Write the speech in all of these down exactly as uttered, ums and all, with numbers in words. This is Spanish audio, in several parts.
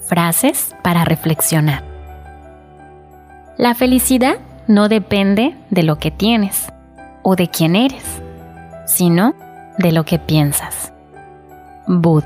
Frases para reflexionar. La felicidad no depende de lo que tienes o de quién eres, sino de lo que piensas. Bud.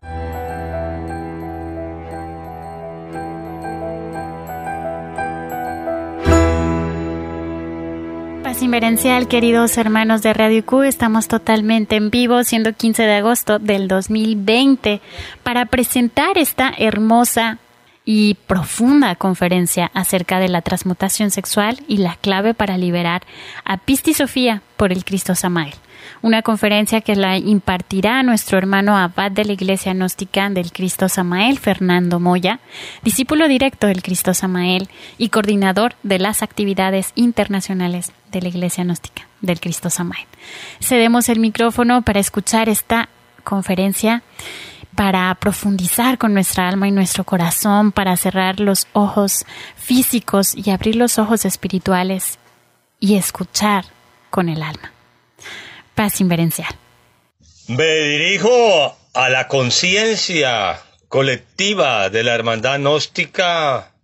Paz inverencial, queridos hermanos de Radio Q, estamos totalmente en vivo, siendo quince de agosto del dos mil veinte, para presentar esta hermosa y profunda conferencia acerca de la transmutación sexual y la clave para liberar a Pisti Sofía por el Cristo Samael. Una conferencia que la impartirá nuestro hermano abad de la Iglesia Gnóstica del Cristo Samael, Fernando Moya, discípulo directo del Cristo Samael y coordinador de las actividades internacionales de la Iglesia Gnóstica del Cristo Samael. Cedemos el micrófono para escuchar esta conferencia, para profundizar con nuestra alma y nuestro corazón, para cerrar los ojos físicos y abrir los ojos espirituales y escuchar con el alma. Paz inverencial. Me dirijo a la conciencia colectiva de la hermandad gnóstica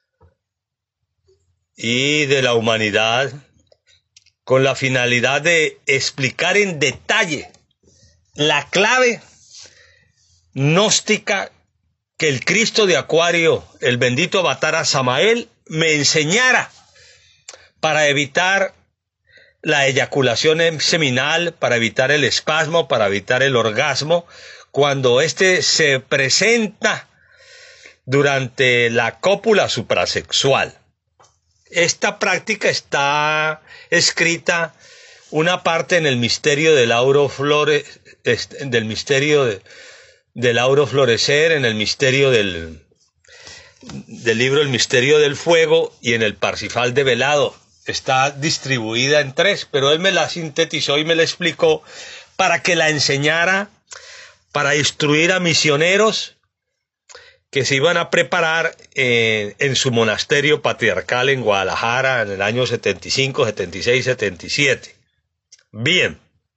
y de la humanidad con la finalidad de explicar en detalle la clave gnóstica que el Cristo de Acuario, el bendito Avatara Samael, me enseñara para evitar la eyaculación seminal, para evitar el espasmo, para evitar el orgasmo, cuando éste se presenta durante la cópula suprasexual. Esta práctica está escrita una parte en el misterio del auro flore, del misterio de, del auro florecer, en el misterio del, del libro El Misterio del Fuego y en el Parsifal de Velado. Está distribuida en tres, pero él me la sintetizó y me la explicó para que la enseñara, para instruir a misioneros que se iban a preparar eh, en su monasterio patriarcal en Guadalajara en el año setenta y cinco, setenta y seis, setenta y siete. Bien.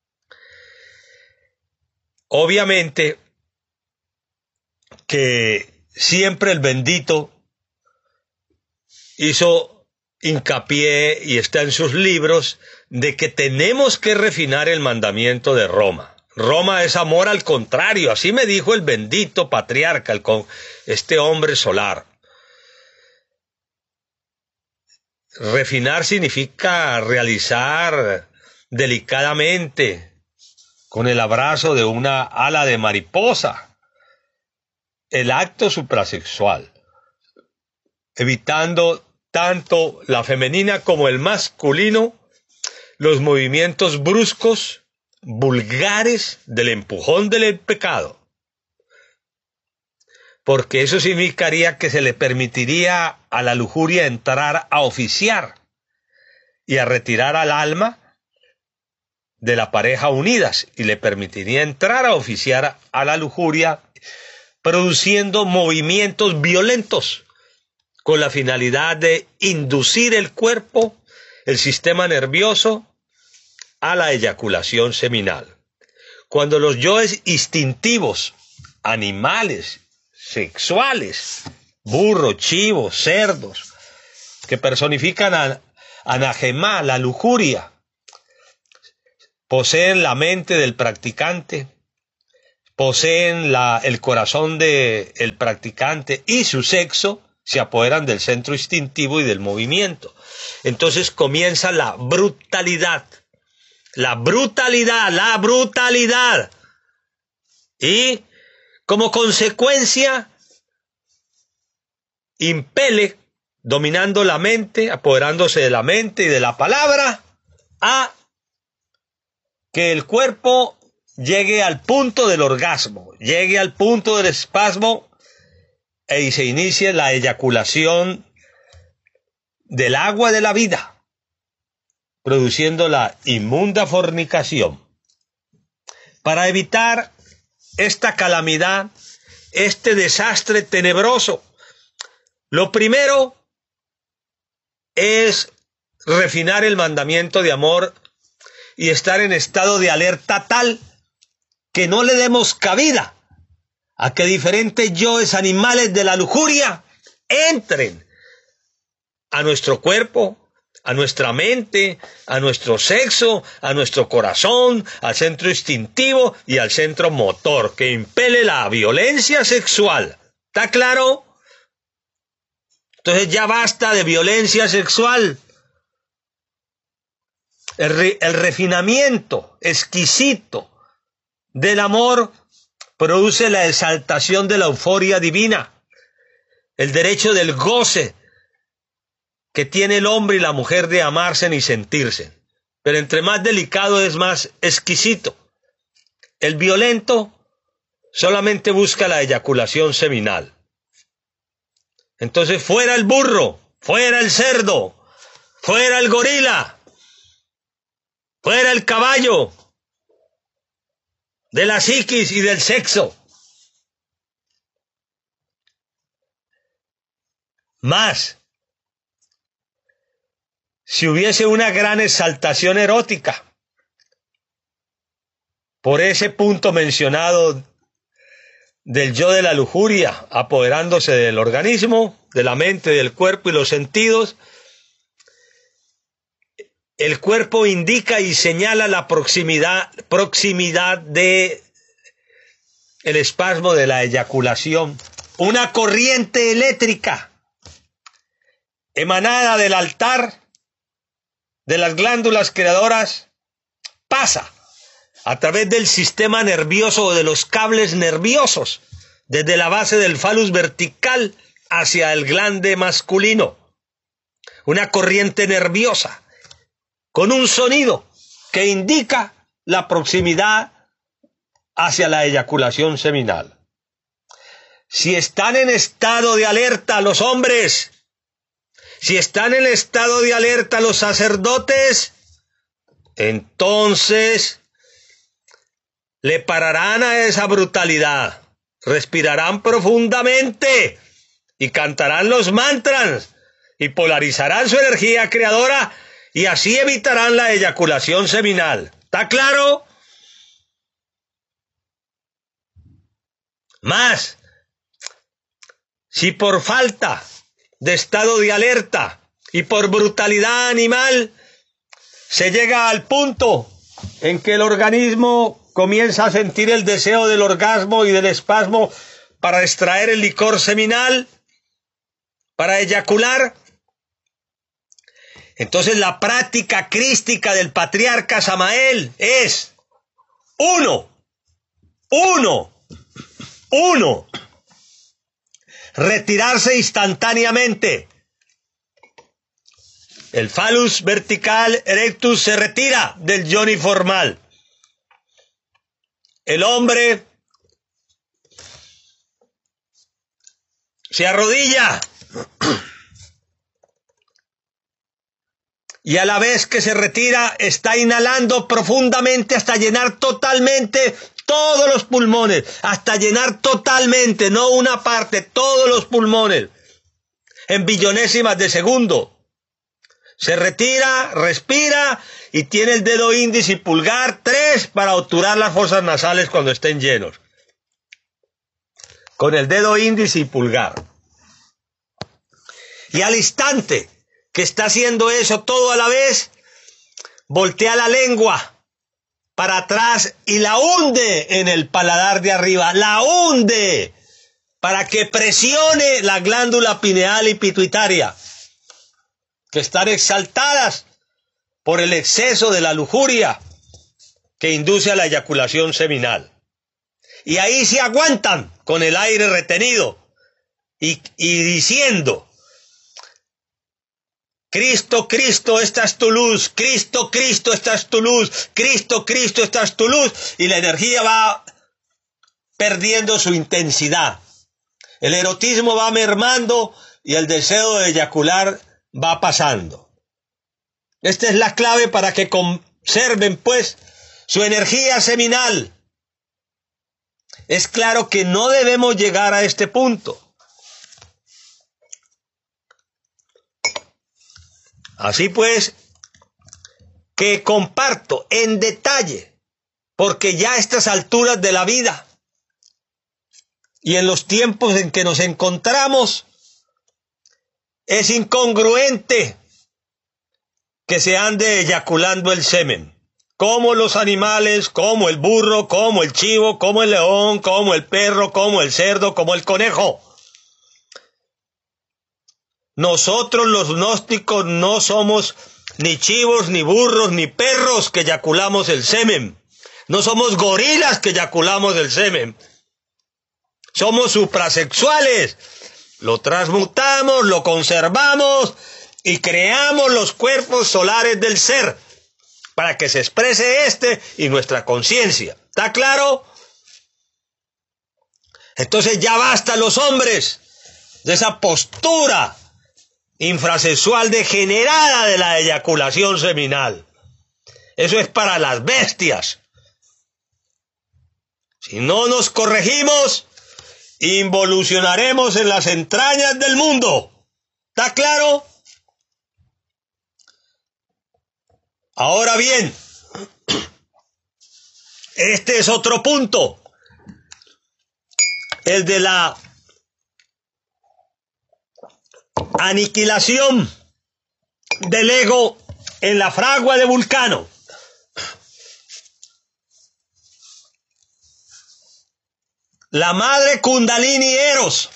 Obviamente que siempre el bendito hizo hincapié, y está en sus libros, de que tenemos que refinar el mandamiento de Roma. Roma es amor al contrario, así me dijo el bendito patriarca, el con este hombre solar. Refinar significa realizar delicadamente, con el abrazo de una ala de mariposa, el acto suprasexual, evitando tanto la femenina como el masculino los movimientos bruscos, vulgares del empujón del pecado. Porque eso significaría que se le permitiría a la lujuria entrar a oficiar y a retirar al alma de la pareja unidas, y le permitiría entrar a oficiar a la lujuria produciendo movimientos violentos con la finalidad de inducir el cuerpo, el sistema nervioso, a la eyaculación seminal. Cuando los yoes instintivos, animales, sexuales, burros, chivos, cerdos, que personifican a Anahemá, la lujuria, poseen la mente del practicante, poseen la, el corazón del practicante y su sexo, se apoderan del centro instintivo y del movimiento. Entonces comienza la brutalidad. La brutalidad, la brutalidad. Y como consecuencia impele, dominando la mente, apoderándose de la mente y de la palabra, a que el cuerpo llegue al punto del orgasmo, llegue al punto del espasmo, y se inicie la eyaculación del agua de la vida, produciendo la inmunda fornicación. Para evitar esta calamidad, este desastre tenebroso, lo primero es refinar el mandamiento de amor y estar en estado de alerta tal que no le demos cabida a que diferentes yoes animales de la lujuria entren a nuestro cuerpo, a nuestra mente, a nuestro sexo, a nuestro corazón, al centro instintivo y al centro motor, que impele la violencia sexual. ¿Está claro? Entonces ya basta de violencia sexual. El, re, el refinamiento exquisito del amor produce la exaltación de la euforia divina, el derecho del goce que tiene el hombre y la mujer de amarse y sentirse. Pero entre más delicado es más exquisito. El violento solamente busca la eyaculación seminal. Entonces fuera el burro, fuera el cerdo, fuera el gorila, fuera el caballo de la psiquis y del sexo. Más, si hubiese una gran exaltación erótica por ese punto mencionado del yo de la lujuria apoderándose del organismo, de la mente, del cuerpo y los sentidos, el cuerpo indica y señala la proximidad, proximidad de el espasmo de la eyaculación. Una corriente eléctrica emanada del altar de las glándulas creadoras pasa a través del sistema nervioso o de los cables nerviosos, desde la base del falus vertical hacia el glande masculino. Una corriente nerviosa con un sonido que indica la proximidad hacia la eyaculación seminal. Si están en estado de alerta los hombres, si están en estado de alerta los sacerdotes, entonces le pararán a esa brutalidad, respirarán profundamente y cantarán los mantras y polarizarán su energía creadora y así evitarán la eyaculación seminal. ¿Está claro? Más, si por falta de estado de alerta y por brutalidad animal se llega al punto en que el organismo comienza a sentir el deseo del orgasmo y del espasmo para extraer el licor seminal, para eyacular, entonces la práctica crística del patriarca Samael es uno, uno, uno, retirarse instantáneamente. El falus vertical erectus se retira del yoni formal. El hombre se arrodilla y a la vez que se retira está inhalando profundamente hasta llenar totalmente todos los pulmones, hasta llenar totalmente, no una parte, todos los pulmones, en billonésimas de segundo. Se retira, respira y tiene el dedo índice y pulgar, tres, para obturar las fosas nasales cuando estén llenos. Con el dedo índice y pulgar. Y al instante que está haciendo eso todo a la vez, voltea la lengua para atrás y la hunde en el paladar de arriba, la hunde para que presione la glándula pineal y pituitaria, que están exaltadas por el exceso de la lujuria que induce a la eyaculación seminal. Y ahí se aguantan con el aire retenido y, y diciendo: Cristo, Cristo, esta es tu luz, Cristo, Cristo, esta es tu luz, Cristo, Cristo, esta es tu luz, y la energía va perdiendo su intensidad. El erotismo va mermando y el deseo de eyacular va pasando. Esta es la clave para que conserven, pues, su energía seminal. Es claro que no debemos llegar a este punto. Así pues, que comparto en detalle, porque ya a estas alturas de la vida y en los tiempos en que nos encontramos, es incongruente que se ande eyaculando el semen. Como los animales, como el burro, como el chivo, como el león, como el perro, como el cerdo, como el conejo. Nosotros los gnósticos no somos ni chivos, ni burros, ni perros que eyaculamos el semen. No somos gorilas que eyaculamos el semen. Somos suprasexuales. Lo transmutamos, lo conservamos y creamos los cuerpos solares del ser para que se exprese este y nuestra conciencia. ¿Está claro? Entonces ya basta los hombres de esa postura infrasexual degenerada de la eyaculación seminal. Eso es para las bestias. Si no nos corregimos, involucionaremos en las entrañas del mundo. ¿Está claro? Ahora bien, este es otro punto, el de la aniquilación del ego en la fragua de Vulcano. La madre Kundalini Eros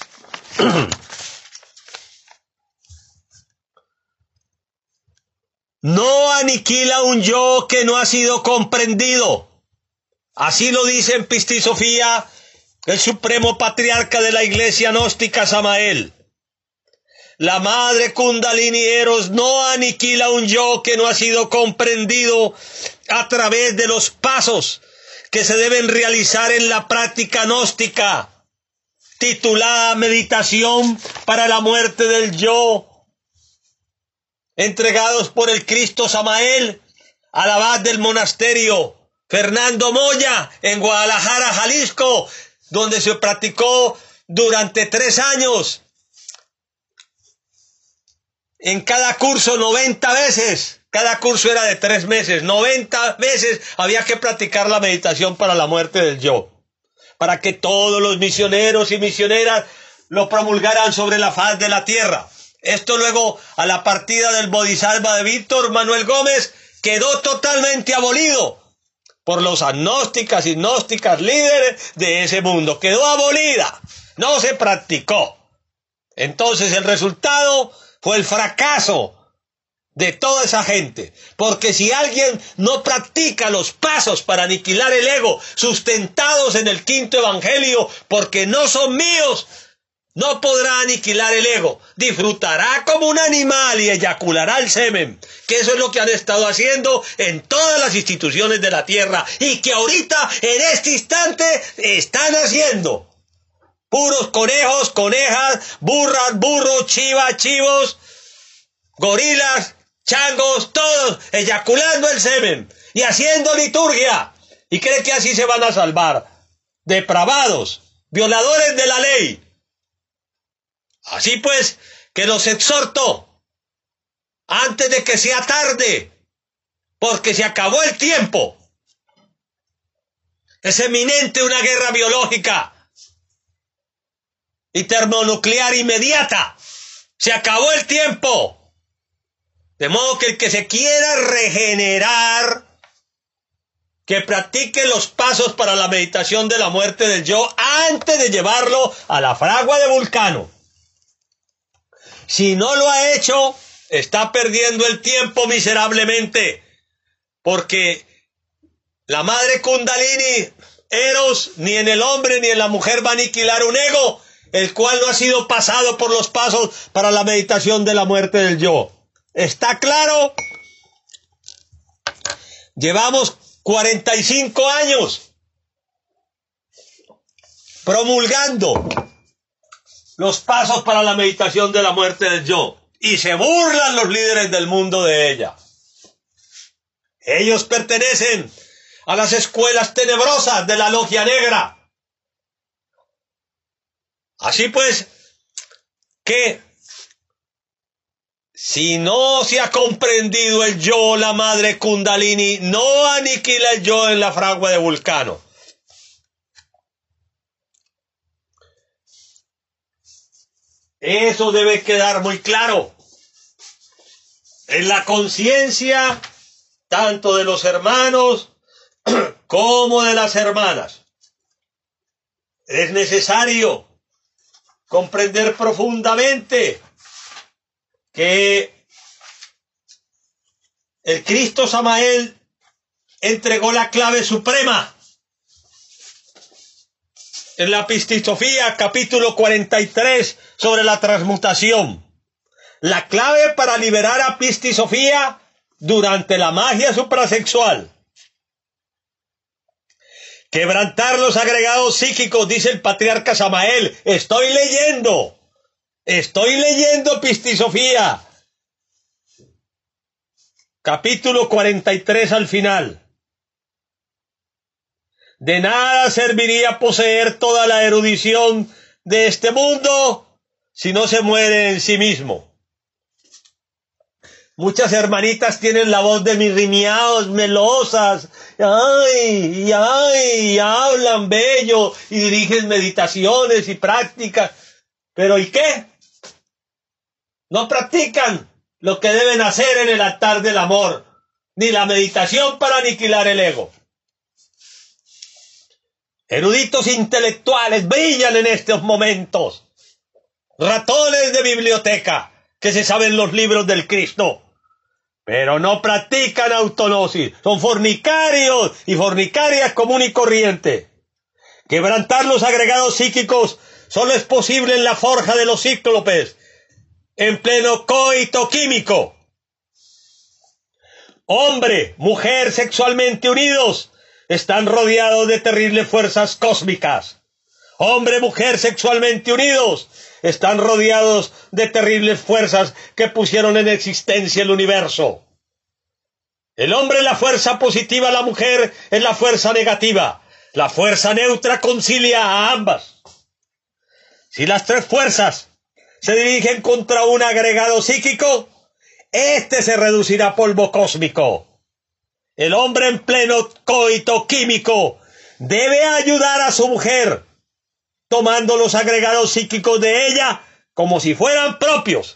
no aniquila un yo que no ha sido comprendido. Así lo dice en Pistisofía el supremo patriarca de la iglesia gnóstica Samael. La madre Kundalini Eros no aniquila un yo que no ha sido comprendido a través de los pasos que se deben realizar en la práctica gnóstica, titulada Meditación para la muerte del yo, entregados por el Cristo Samael al abad del monasterio Fernando Moya en Guadalajara, Jalisco, donde se practicó durante tres años. En cada curso noventa veces. Cada curso era de tres meses. noventa veces había que practicar la meditación para la muerte del yo. Para que todos los misioneros y misioneras lo promulgaran sobre la faz de la tierra. Esto luego, a la partida del Bodhisattva de Víctor Manuel Gómez, quedó totalmente abolido por los agnósticas y gnósticas líderes de ese mundo. Quedó abolida. No se practicó. Entonces el resultado fue el fracaso de toda esa gente, porque si alguien no practica los pasos para aniquilar el ego, sustentados en el quinto evangelio, porque no son míos, no podrá aniquilar el ego, disfrutará como un animal y eyaculará el semen, que eso es lo que han estado haciendo en todas las instituciones de la tierra, y que ahorita, en este instante, están haciendo. Puros conejos, conejas, burras, burros, chivas, chivos, gorilas, changos, todos eyaculando el semen y haciendo liturgia. ¿Y cree que así se van a salvar? Depravados, violadores de la ley. Así pues, que los exhorto, antes de que sea tarde, porque se acabó el tiempo. Es eminente una guerra biológica y termonuclear inmediata. Se acabó el tiempo. De modo que el que se quiera regenerar, que practique los pasos para la meditación de la muerte del yo antes de llevarlo a la fragua de Vulcano. Si no lo ha hecho, está perdiendo el tiempo miserablemente, porque la madre Kundalini Eros ni en el hombre ni en la mujer va a aniquilar un ego, el cual no ha sido pasado por los pasos para la meditación de la muerte del yo. ¿Está claro? Llevamos cuarenta y cinco años promulgando los pasos para la meditación de la muerte del yo, y se burlan los líderes del mundo de ella. Ellos pertenecen a las escuelas tenebrosas de la logia negra. Así pues, que si no se ha comprendido el yo, la madre Kundalini no aniquila el yo en la fragua de Vulcano. Eso debe quedar muy claro en la conciencia tanto de los hermanos como de las hermanas. Es necesario comprender profundamente que el Cristo Samael entregó la clave suprema. En la Pistisofía, capítulo cuarenta y tres, sobre la transmutación. La clave para liberar a Pistisofía durante la magia suprasexual. Quebrantar los agregados psíquicos, dice el patriarca Samael. Estoy leyendo. Estoy leyendo Pistisofía. Capítulo cuarenta y tres al final. De nada serviría poseer toda la erudición de este mundo si no se muere en sí mismo. Muchas hermanitas tienen la voz de mirrimiados, melosas, ay, y ay, y hablan bello, y dirigen meditaciones y prácticas. ¿Pero y qué? No practican lo que deben hacer en el altar del amor, ni la meditación para aniquilar el ego. Eruditos intelectuales brillan en estos momentos. Ratones de biblioteca que se saben los libros del Cristo, pero no practican autognosis. Son fornicarios y fornicarias común y corriente. Quebrantar los agregados psíquicos solo es posible en la forja de los cíclopes, en pleno coito químico. Hombre, mujer sexualmente unidos están rodeados de terribles fuerzas cósmicas. Hombre, mujer sexualmente unidos están rodeados de terribles fuerzas que pusieron en existencia el universo. El hombre es la fuerza positiva, la mujer es la fuerza negativa. La fuerza neutra concilia a ambas. Si las tres fuerzas se dirigen contra un agregado psíquico, éste se reducirá a polvo cósmico. El hombre en pleno coito químico debe ayudar a su mujer, tomando los agregados psíquicos de ella como si fueran propios.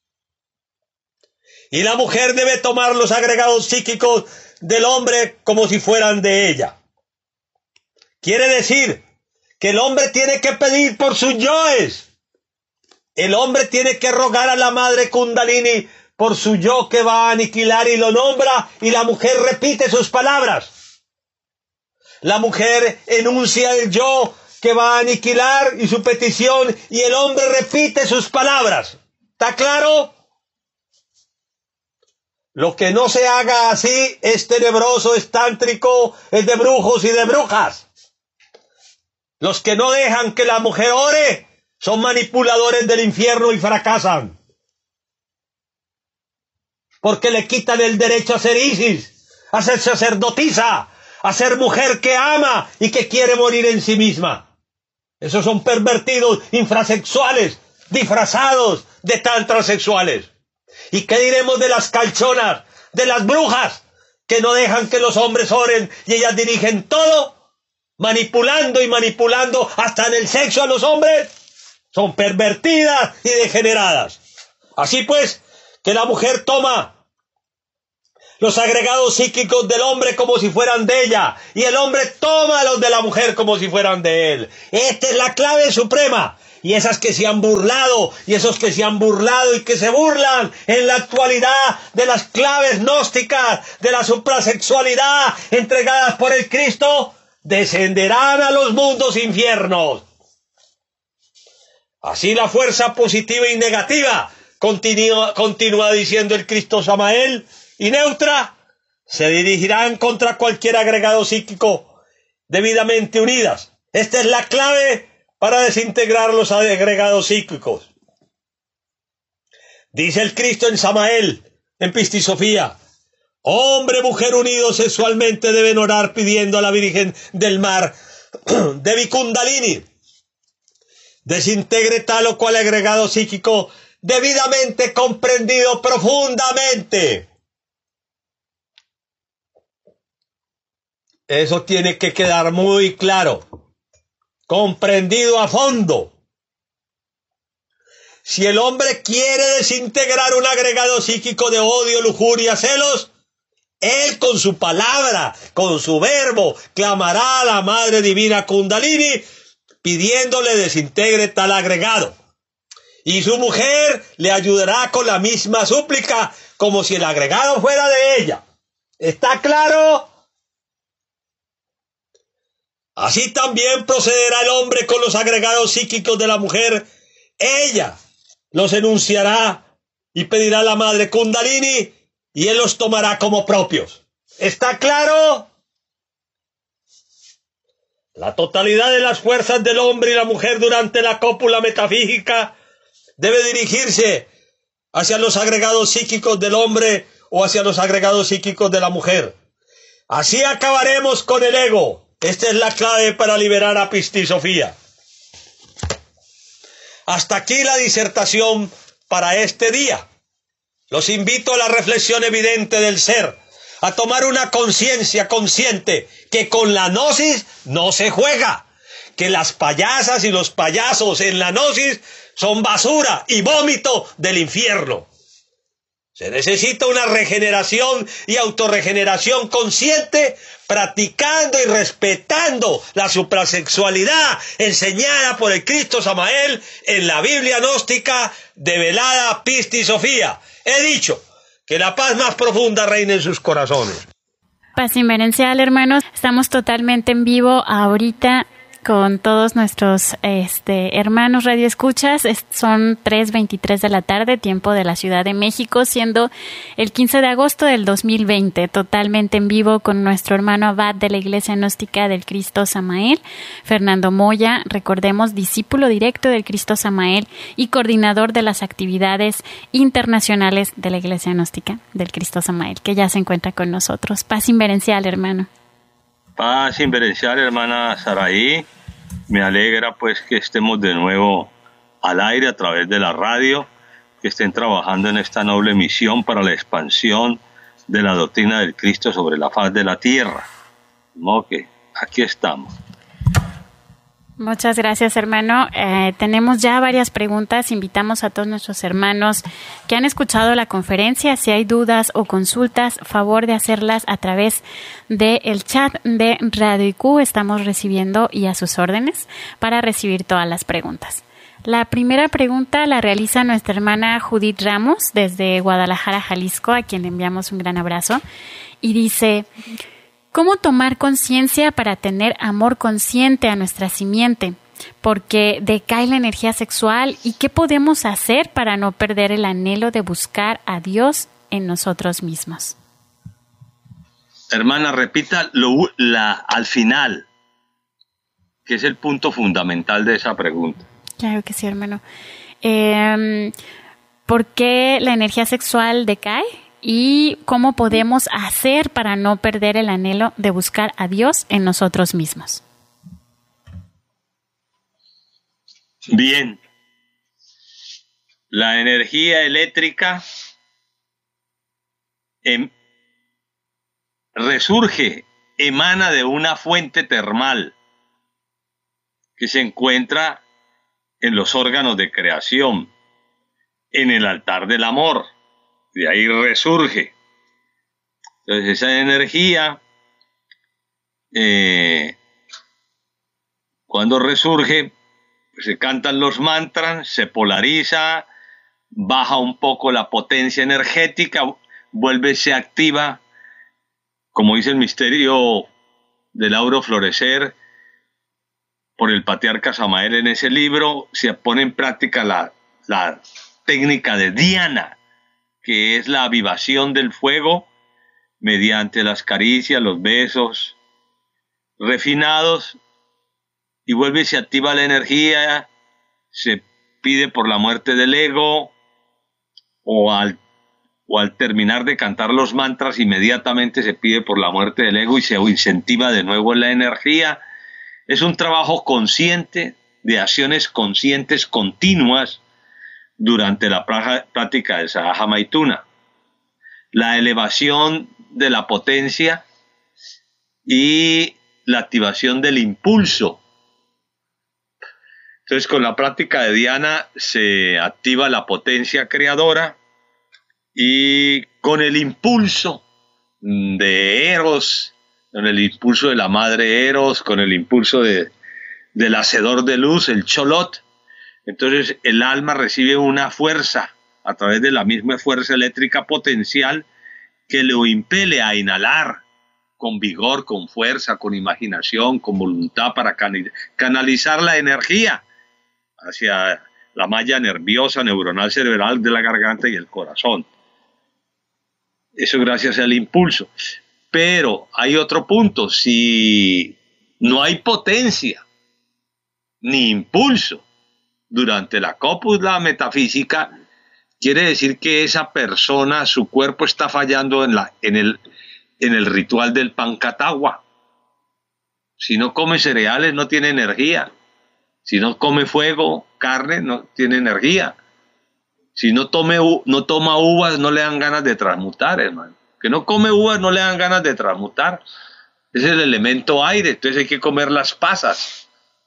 Y la mujer debe tomar los agregados psíquicos del hombre como si fueran de ella. Quiere decir que el hombre tiene que pedir por sus yoes. El hombre tiene que rogar a la madre Kundalini por su yo que va a aniquilar y lo nombra, y la mujer repite sus palabras. La mujer enuncia el yo que va a aniquilar y su petición, y el hombre repite sus palabras. ¿Está claro? Lo que no se haga así es tenebroso, es tántrico, es de brujos y de brujas. Los que no dejan que la mujer ore son manipuladores del infierno y fracasan. Porque le quitan el derecho a ser Isis, a ser sacerdotisa, a ser mujer que ama y que quiere morir en sí misma. Esos son pervertidos infrasexuales, disfrazados de tan transexuales. ¿Y qué diremos de las calchonas, de las brujas, que no dejan que los hombres oren y ellas dirigen todo, manipulando y manipulando hasta en el sexo a los hombres? Son pervertidas y degeneradas. Así pues, que la mujer toma los agregados psíquicos del hombre como si fueran de ella, y el hombre toma los de la mujer como si fueran de él. Esta es la clave suprema. Y esas que se han burlado, y esos que se han burlado y que se burlan en la actualidad de las claves gnósticas, de la suprasexualidad entregadas por el Cristo, descenderán a los mundos infiernos. Así la fuerza positiva y negativa, continúa, continúa diciendo el Cristo Samael, y neutra, se dirigirán contra cualquier agregado psíquico debidamente unidas. Esta es la clave para desintegrar los agregados psíquicos. Dice el Cristo en Samael, en Pistisofía: hombre, mujer unidos sexualmente deben orar pidiendo a la Virgen del Mar, Devi Kundalini, desintegre tal o cual agregado psíquico debidamente comprendido profundamente. Eso tiene que quedar muy claro. Comprendido a fondo. si el hombre quiere desintegrar un agregado psíquico de odio, lujuria, celos, él con su palabra, con su verbo, clamará a la Madre Divina Kundalini pidiéndole desintegre tal agregado. Y su mujer le ayudará con la misma súplica, como si el agregado fuera de ella. ¿Está claro? Así también procederá el hombre con los agregados psíquicos de la mujer. Ella los enunciará y pedirá a la Madre Kundalini y él los tomará como propios. ¿Está claro? La totalidad de las fuerzas del hombre y la mujer durante la cópula metafísica debe dirigirse hacia los agregados psíquicos del hombre o hacia los agregados psíquicos de la mujer. Así acabaremos con el ego. Esta es la clave para liberar a Pistisofía. Hasta aquí la disertación para este día. Los invito a la reflexión evidente del ser, a tomar una conciencia consciente que con la gnosis no se juega, que las payasas y los payasos en la gnosis son basura y vómito del infierno. Se necesita una regeneración y autorregeneración consciente, practicando y respetando la suprasexualidad enseñada por el Cristo Samael en la Biblia gnóstica develada Pistisofía. He dicho que la paz más profunda reine en sus corazones. Paz inmerencial, hermanos. Estamos totalmente en vivo ahorita con todos nuestros este, hermanos radioescuchas. Son tres veintitrés de la tarde, tiempo de la Ciudad de México, siendo el quince de agosto del dos mil veinte, totalmente en vivo con nuestro hermano abad de la Iglesia Gnóstica del Cristo Samael, Fernando Moya, recordemos, discípulo directo del Cristo Samael y coordinador de las actividades internacionales de la Iglesia Gnóstica del Cristo Samael, que ya se encuentra con nosotros. Paz inverencial, hermano. Paz inverencial, hermana Saraí. Me alegra pues que estemos de nuevo al aire a través de la radio, que estén trabajando en esta noble misión para la expansión de la doctrina del Cristo sobre la faz de la tierra. ¿No? Que aquí estamos. Muchas gracias, hermano. Eh, tenemos ya varias preguntas. Invitamos a todos nuestros hermanos que han escuchado la conferencia. Si hay dudas o consultas, favor de hacerlas a través del chat de Radio I Q. Estamos recibiendo y a sus órdenes para recibir todas las preguntas. La primera pregunta la realiza nuestra hermana Judith Ramos desde Guadalajara, Jalisco, a quien le enviamos un gran abrazo. Y dice: ¿cómo tomar conciencia para tener amor consciente a nuestra simiente? Porque decae la energía sexual, ¿y qué podemos hacer para no perder el anhelo de buscar a Dios en nosotros mismos? Hermana, repita lo, la, al final, que es el punto fundamental de esa pregunta. Claro que sí, hermano. Eh, ¿Por qué la energía sexual decae? ¿Y cómo podemos hacer para no perder el anhelo de buscar a Dios en nosotros mismos? Bien. La energía eléctrica em, resurge, emana de una fuente termal que se encuentra en los órganos de creación, en el altar del amor. De ahí resurge. Entonces esa energía, eh, cuando resurge, pues se cantan los mantras, se polariza, baja un poco la potencia energética, vuelve, se activa, como dice el misterio del auro florecer por el patriarca Samael en ese libro, se pone en práctica la, la técnica de Dhyana, que es la avivación del fuego mediante las caricias, los besos refinados, y vuelve y se activa la energía, se pide por la muerte del ego, o al, o al terminar de cantar los mantras inmediatamente se pide por la muerte del ego y se incentiva de nuevo la energía. Es un trabajo consciente, de acciones conscientes continuas, durante la práctica del Sadhana Maituna, la elevación de la potencia y la activación del impulso. Entonces, con la práctica de Diana se activa la potencia creadora y con el impulso de Eros, con el impulso de la madre Eros, con el impulso de, del hacedor de luz, el Cholot, entonces el alma recibe una fuerza a través de la misma fuerza eléctrica potencial que lo impele a inhalar con vigor, con fuerza, con imaginación, con voluntad para canalizar la energía hacia la malla nerviosa, neuronal, cerebral de la garganta y el corazón. Eso gracias al impulso. Pero hay otro punto, si no hay potencia ni impulso durante la cópula metafísica, quiere decir que esa persona, su cuerpo está fallando en, la, en, el, en el ritual del pancatagua. Si no come cereales, no tiene energía. Si no come fuego, carne, no tiene energía. Si no, tome, no toma uvas, no le dan ganas de transmutar, hermano. Que no come uvas, no le dan ganas de transmutar. Es el elemento aire, entonces hay que comer las pasas.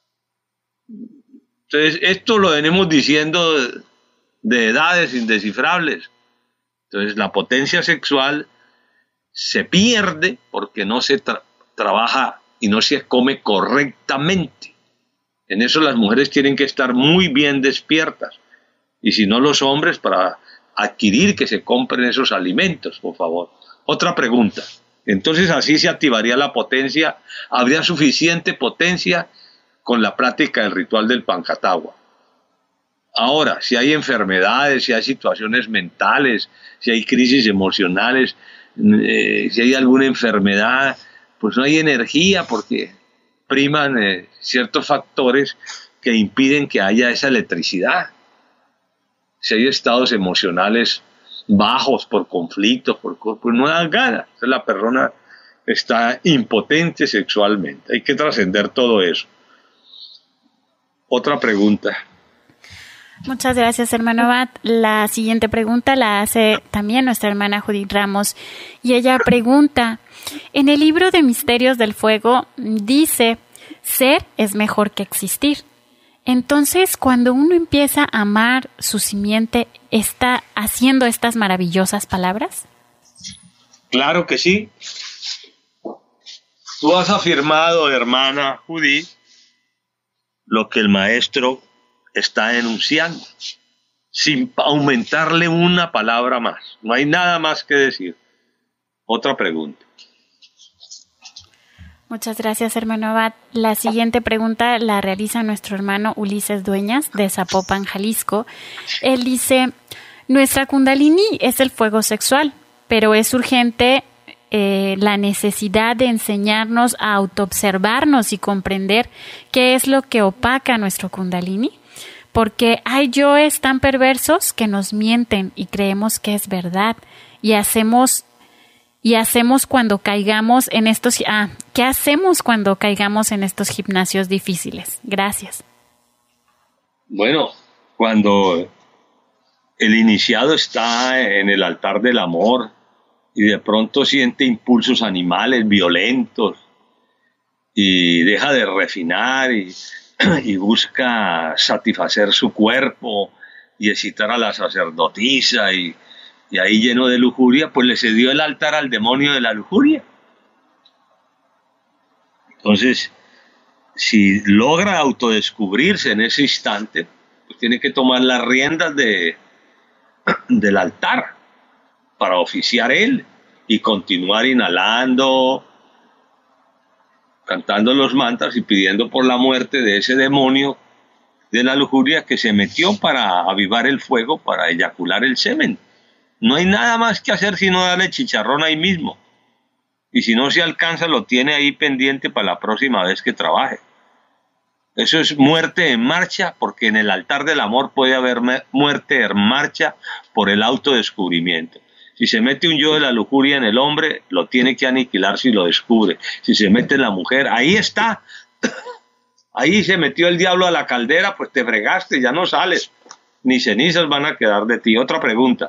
Entonces, esto lo venimos diciendo de, de edades indescifrables. Entonces, la potencia sexual se pierde porque no se tra trabaja y no se come correctamente. En eso las mujeres tienen que estar muy bien despiertas. Y si no, los hombres, para adquirir que se compren esos alimentos, por favor. Otra pregunta. Entonces así se activaría la potencia. ¿Habría suficiente potencia con la práctica del ritual del pancatagua? Ahora, si hay enfermedades, si hay situaciones mentales, si hay crisis emocionales, eh, si hay alguna enfermedad, pues no hay energía porque priman eh, ciertos factores que impiden que haya esa electricidad. Si hay estados emocionales bajos por conflictos, por, pues no dan ganas. Entonces la persona está impotente sexualmente. Hay que trascender todo eso. Otra pregunta. Muchas gracias, hermano Abad. La siguiente pregunta la hace también nuestra hermana Judith Ramos. Y ella pregunta, en el libro de Misterios del Fuego dice, ser es mejor que existir. Entonces, cuando uno empieza a amar su simiente, ¿está haciendo estas maravillosas palabras? Claro que sí. Tú has afirmado, hermana Judith, lo que el maestro está enunciando, sin aumentarle una palabra más. No hay nada más que decir. Otra pregunta. Muchas gracias, hermano Abad. La siguiente pregunta la realiza nuestro hermano Ulises Dueñas, de Zapopan, Jalisco. Él dice, nuestra Kundalini es el fuego sexual, pero es urgente eh, la necesidad de enseñarnos a autoobservarnos y comprender qué es lo que opaca nuestro Kundalini, porque hay yoes tan perversos que nos mienten y creemos que es verdad y hacemos... Y hacemos cuando caigamos en estos... Ah, ¿qué hacemos cuando caigamos en estos gimnasios difíciles? Gracias. Bueno, cuando el iniciado está en el altar del amor y de pronto siente impulsos animales violentos y deja de refinar y, y busca satisfacer su cuerpo y excitar a la sacerdotisa y... y ahí lleno de lujuria, pues le cedió el altar al demonio de la lujuria. Entonces, si logra autodescubrirse en ese instante, pues tiene que tomar las riendas de, del altar para oficiar él y continuar inhalando, cantando los mantras y pidiendo por la muerte de ese demonio de la lujuria que se metió para avivar el fuego, para eyacular el semen. No hay nada más que hacer sino darle chicharrón ahí mismo. Y si no se alcanza, lo tiene ahí pendiente para la próxima vez que trabaje. Eso es muerte en marcha, porque en el altar del amor puede haber muerte en marcha por el autodescubrimiento. Si se mete un yo de la lujuria en el hombre, lo tiene que aniquilar si lo descubre. Si se mete en la mujer, ahí está. Ahí se metió el diablo a la caldera, pues te fregaste, ya no sales. Ni cenizas van a quedar de ti. Otra pregunta.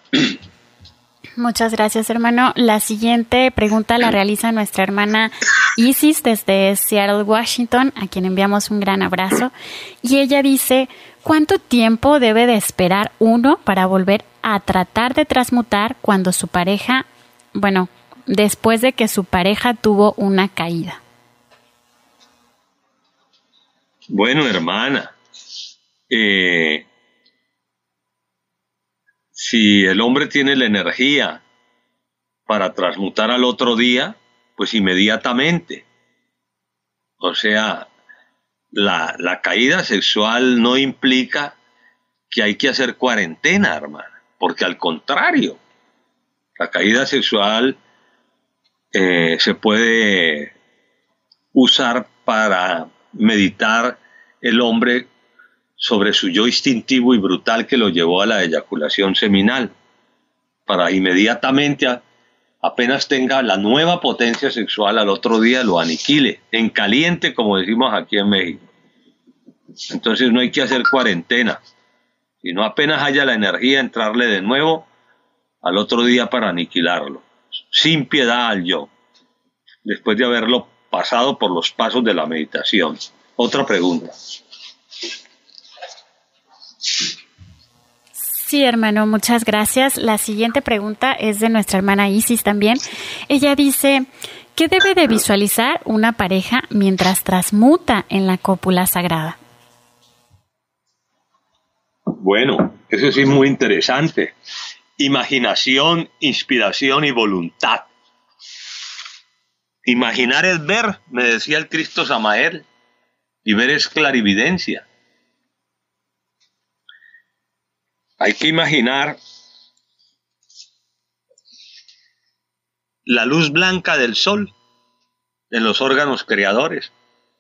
Muchas gracias, hermano. La siguiente pregunta la realiza nuestra hermana Isis desde Seattle, Washington, a quien enviamos un gran abrazo. Y ella dice, ¿cuánto tiempo debe de esperar uno para volver a tratar de transmutar cuando su pareja, bueno, después de que su pareja tuvo una caída? Bueno, hermana, eh, si el hombre tiene la energía para transmutar al otro día, pues inmediatamente. O sea, la, la caída sexual no implica que hay que hacer cuarentena, hermana, porque al contrario, la caída sexual eh, se puede usar para meditar el hombre sobre su yo instintivo y brutal que lo llevó a la eyaculación seminal, para inmediatamente, a, apenas tenga la nueva potencia sexual, al otro día lo aniquile, en caliente, como decimos aquí en México. Entonces no hay que hacer cuarentena, sino apenas haya la energía, entrarle de nuevo al otro día para aniquilarlo, sin piedad al yo, después de haberlo pasado por los pasos de la meditación. Otra pregunta. Sí, hermano, muchas gracias. La siguiente pregunta es de nuestra hermana Isis también. Ella dice, ¿qué debe de visualizar una pareja mientras transmuta en la cópula sagrada? Bueno, eso sí es muy interesante. Imaginación, inspiración y voluntad. Imaginar es ver, me decía el Cristo Samael, y ver es clarividencia. Hay que imaginar la luz blanca del sol en los órganos creadores.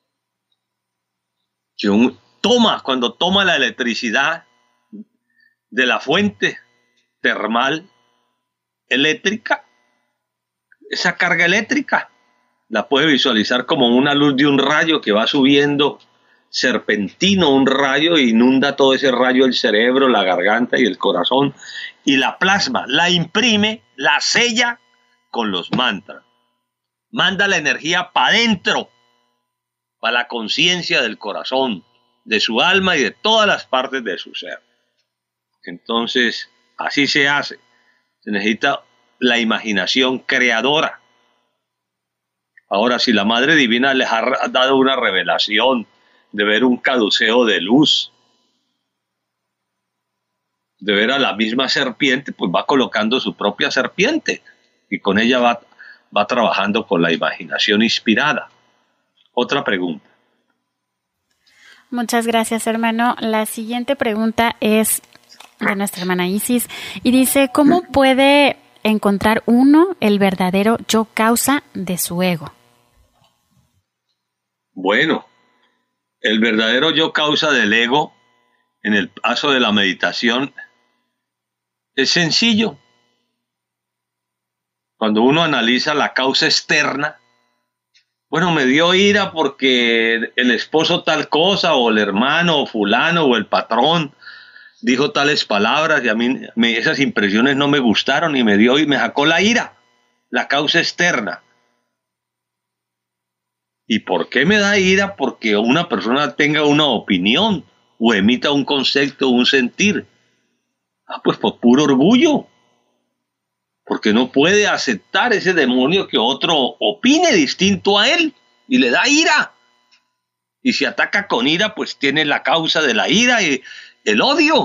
Que un, toma, cuando toma la electricidad de la fuente termal eléctrica, esa carga eléctrica la puede visualizar como una luz de un rayo que va subiendo serpentino, un rayo, inunda todo ese rayo el cerebro, la garganta y el corazón, y la plasma, la imprime, la sella con los mantras. Manda la energía para adentro, para la conciencia del corazón, de su alma y de todas las partes de su ser. Entonces, así se hace. Se necesita la imaginación creadora. Ahora, si la Madre Divina les ha dado una revelación de ver un caduceo de luz, de ver a la misma serpiente, pues va colocando su propia serpiente y con ella va, va trabajando con la imaginación inspirada. Otra pregunta. Muchas gracias, hermano. La siguiente pregunta es de nuestra hermana Isis y dice, ¿cómo puede encontrar uno el verdadero yo causa de su ego? Bueno, el verdadero yo causa del ego en el paso de la meditación es sencillo. Cuando uno analiza la causa externa, bueno, me dio ira porque el esposo tal cosa, o el hermano, o fulano, o el patrón dijo tales palabras y a mí me, esas impresiones no me gustaron y me dio y me sacó la ira, la causa externa. ¿Y por qué me da ira? Porque una persona tenga una opinión o emita un concepto o un sentir. Ah, pues por puro orgullo. Porque no puede aceptar ese demonio que otro opine distinto a él y le da ira. Y si ataca con ira, pues tiene la causa de la ira y el odio.